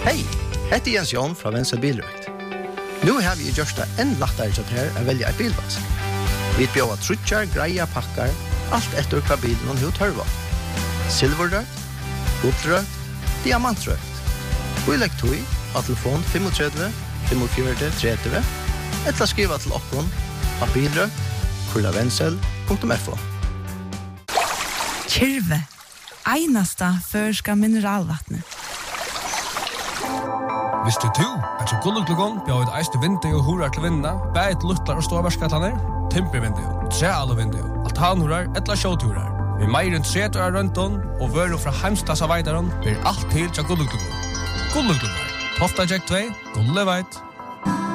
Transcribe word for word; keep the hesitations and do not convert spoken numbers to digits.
Hei, heter Jens Jon fra Venstre Bilrøkt. Nå har vi gjort det enn lettere til her å velge et bilvask. Vi bjør trutjar, greia, pakkar, alt etter hva bilen og hva tørva. Silverrøkt, guldrøkt, diamantrøkt. Og i legg tog av telefon fem tre fem fire tre tre eller skriva til okkon av bilrøkt, kurla vensel punktum f o. Kyrve, einasta førska mineralvattnet. Visste du at så gulluglugon bjør et eiste vindu og horar til vinna, bæt luttlar og ståvarskatlaner, timpervindu, trealvindu, altanhorar, etla sjåturar. Vi meir enn tretur av røntun og vøru fra heimstasa veidaron blir alt til til gulluglugon. Gulluglugon, Tofta Jack två, Gulleveit.